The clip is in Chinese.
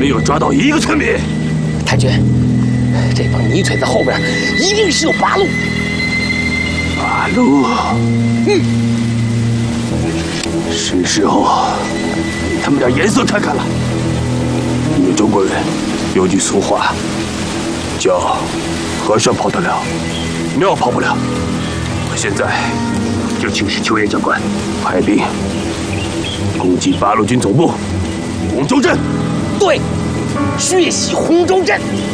没有抓到一个村民。 太君，这帮泥腿子后边一定是有八路。 八路，是时候给他们点颜色看看了。你们中国人有句俗话，叫“和尚跑得了，庙跑不了”。我现在就请示秋叶长官，派兵攻击八路军总部洪州镇。 对，血洗洪州镇。